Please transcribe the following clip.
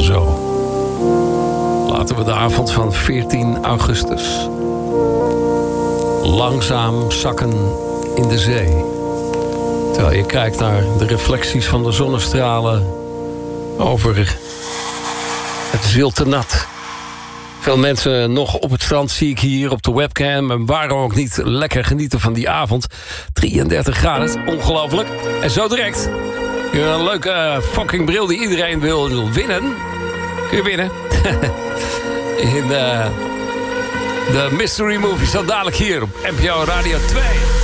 Zo. Laten we de avond van 14 augustus langzaam zakken in de zee. Terwijl je kijkt naar de reflecties van de zonnestralen over het zilte nat. Veel mensen nog op het strand zie ik hier op de webcam. En waarom ook niet lekker genieten van die avond. 33 graden, ongelooflijk. En zo direct. Een leuke fucking bril die iedereen wil winnen. Kun je winnen. In de Mystery Movie. Zo dadelijk hier op NPO Radio 2.